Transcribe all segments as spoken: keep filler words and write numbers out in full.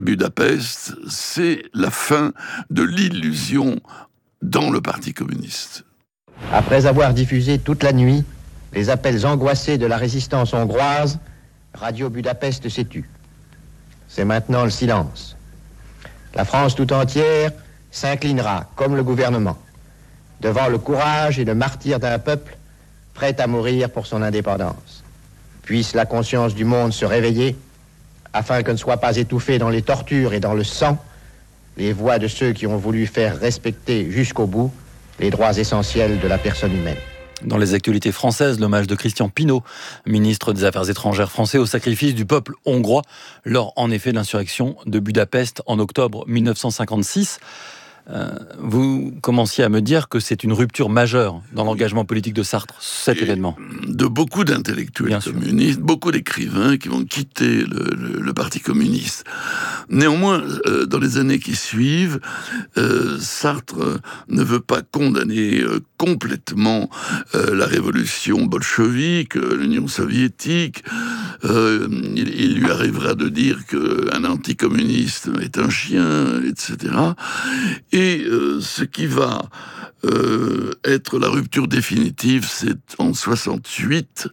Budapest, c'est la fin de l'illusion dans le Parti communiste. Après avoir diffusé toute la nuit les appels angoissés de la résistance hongroise, Radio Budapest s'est tue. C'est maintenant le silence. La France tout entière s'inclinera, comme le gouvernement, devant le courage et le martyre d'un peuple prêt à mourir pour son indépendance. Puisse la conscience du monde se réveiller, afin que ne soient pas étouffées dans les tortures et dans le sang les voix de ceux qui ont voulu faire respecter jusqu'au bout les droits essentiels de la personne humaine. Dans les actualités françaises, l'hommage de Christian Pineau, ministre des Affaires étrangères français, au sacrifice du peuple hongrois lors en effet de l'insurrection de Budapest en octobre mille neuf cent cinquante-six. Euh, vous commenciez à me dire que c'est une rupture majeure dans l'engagement politique de Sartre, cet Et événement. De beaucoup d'intellectuels Bien communistes, sûr. beaucoup d'écrivains qui vont quitter le, le, le Parti communiste. Néanmoins, euh, dans les années qui suivent, euh, Sartre ne veut pas condamner euh, complètement euh, la révolution bolchevique, euh, l'Union soviétique. Euh, il, il lui arrivera de dire qu'un anticommuniste est un chien, et cetera. Et euh, ce qui va euh, être la rupture définitive, c'est en soixante-huit.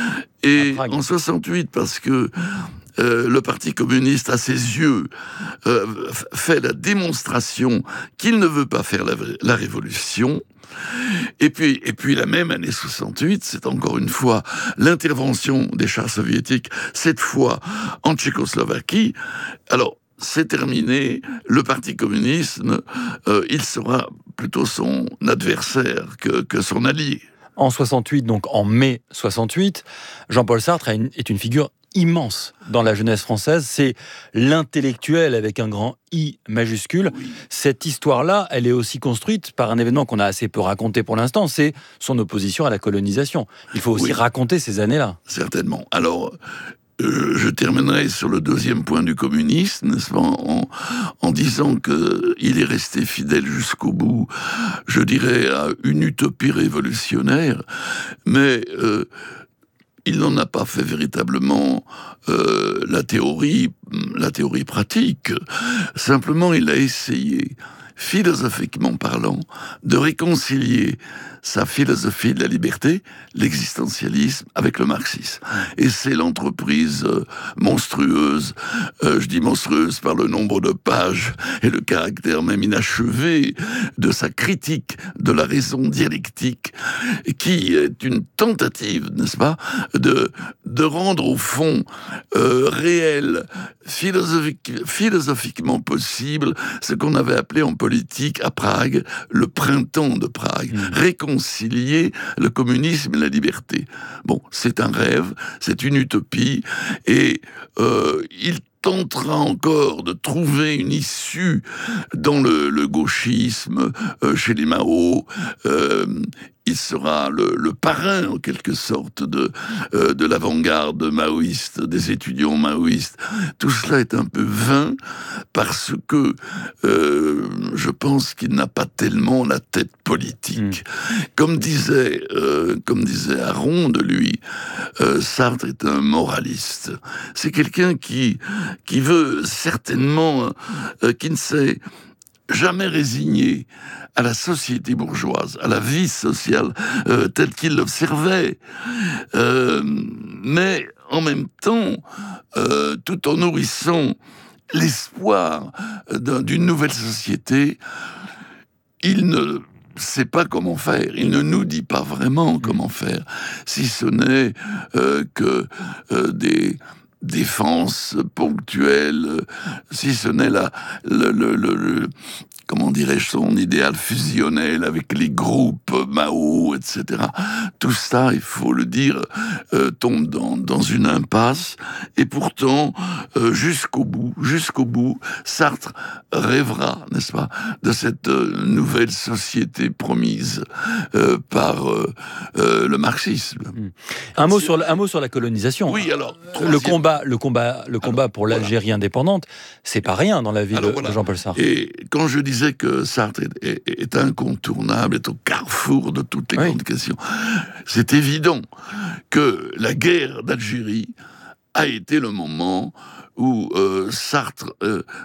Et en soixante-huit, parce que euh, le Parti communiste, à ses yeux, euh, fait la démonstration qu'il ne veut pas faire la, la révolution. Et puis, et puis la même année soixante-huit, c'est encore une fois l'intervention des chars soviétiques, cette fois en Tchécoslovaquie. Alors, c'est terminé, le Parti communiste, euh, il sera plutôt son adversaire que, que son allié. En soixante-huit, donc en mai soixante-huit, Jean-Paul Sartre est une figure immense dans la jeunesse française. C'est l'intellectuel avec un grand I majuscule. Oui. Cette histoire-là, elle est aussi construite par un événement qu'on a assez peu raconté pour l'instant, c'est son opposition à la colonisation. Il faut aussi oui. raconter ces années-là. Certainement. Alors, Euh, je terminerai sur le deuxième point du communisme, n'est-ce pas, en, en disant qu'il est resté fidèle jusqu'au bout, je dirais, à une utopie révolutionnaire, mais euh, il n'en a pas fait véritablement euh, la théorie, la théorie pratique. Simplement, il a essayé, philosophiquement parlant, de réconcilier sa philosophie de la liberté, l'existentialisme, avec le marxisme. Et c'est l'entreprise euh, monstrueuse, euh, je dis monstrueuse par le nombre de pages et le caractère même inachevé de sa critique de la raison dialectique, qui est une tentative, n'est-ce pas, de, de rendre au fond euh, réel, philosophique, philosophiquement possible, ce qu'on avait appelé en politique à Prague, le printemps de Prague. Mmh. Réconcilier le communisme et la liberté. Bon, c'est un rêve, c'est une utopie, et euh, il tentera encore de trouver une issue dans le, le gauchisme, euh, chez les Mao. Euh, il sera le, le parrain, en quelque sorte, de, euh, de l'avant-garde maoïste, des étudiants maoïstes. Tout cela est un peu vain, parce que euh, je pense qu'il n'a pas tellement la tête politique. Mmh. Comme disait, euh, comme disait Aron de lui, euh, Sartre est un moraliste. C'est quelqu'un qui, qui veut certainement, euh, qui ne sait jamais résigné à la société bourgeoise, à la vie sociale euh, telle qu'il l'observait, euh, mais en même temps, euh, tout en nourrissant l'espoir d'un, d'une nouvelle société, il ne sait pas comment faire, il ne nous dit pas vraiment comment faire, si ce n'est euh, que euh, des défenses ponctuelles, si ce n'est la, le, le, le, le comment dirais-je, son idéal fusionnel avec les groupes Mao, et cetera. Tout ça, il faut le dire, euh, tombe dans, dans une impasse. Et pourtant, euh, jusqu'au bout, jusqu'au bout, Sartre rêvera, n'est-ce pas, de cette euh, nouvelle société promise euh, par euh, euh, le marxisme. Un mot sur la, un mot sur la colonisation. Oui, alors le combat, le combat, le combat alors, pour l'Algérie voilà. indépendante, c'est pas rien dans la vie alors, de, voilà. de Jean-Paul Sartre. Et quand je dis que Sartre est, est, est incontournable, est au carrefour de toutes les oui. grandes questions. C'est évident que la guerre d'Algérie a été le moment où euh, Sartre euh,